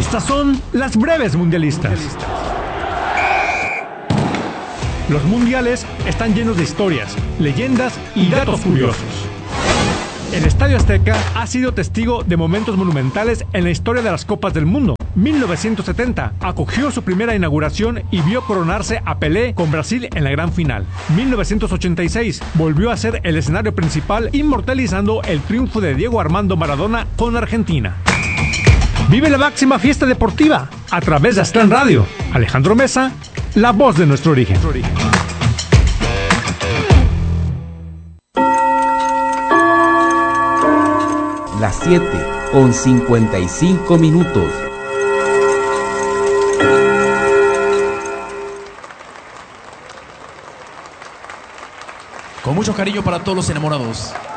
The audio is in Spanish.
Estas son las breves mundialistas. Los mundiales están llenos de historias, leyendas y datos curiosos. El Estadio Azteca ha sido testigo de momentos monumentales en la historia de las Copas del Mundo. 1970 acogió su primera inauguración y vio coronarse a Pelé con Brasil en la gran final. 1986 volvió a ser el escenario principal, inmortalizando el triunfo de Diego Armando Maradona con Argentina. Vive la máxima fiesta deportiva a través de Aztlán Radio. Alejandro Mesa, la voz de nuestro origen. Las 7:55. Con mucho cariño para todos los enamorados.